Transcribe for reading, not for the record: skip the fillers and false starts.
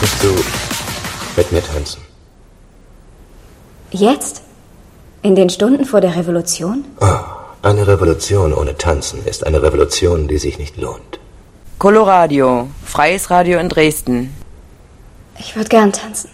Möchtest du mit mir tanzen? Jetzt? In den Stunden vor der Revolution? Oh, eine Revolution ohne Tanzen ist eine Revolution, die sich nicht lohnt. Coloradio, freies Radio in Dresden. Ich würde gern tanzen.